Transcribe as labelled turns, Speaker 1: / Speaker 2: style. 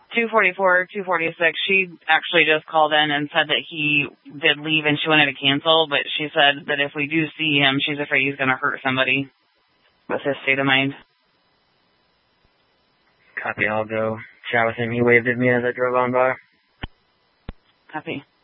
Speaker 1: 244, 246. She actually just called in and said that he did leave and she wanted to cancel, but she said that if we do see him, she's afraid he's going to hurt somebody with his state of mind.
Speaker 2: Copy, I'll go chat with him. He waved at me as I drove on by.
Speaker 1: Copy.